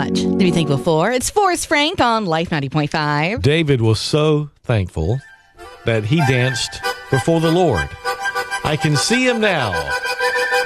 much to be thankful for. It's Forrest Frank on Life 90.5. David was so thankful that he danced before the Lord. I can see him now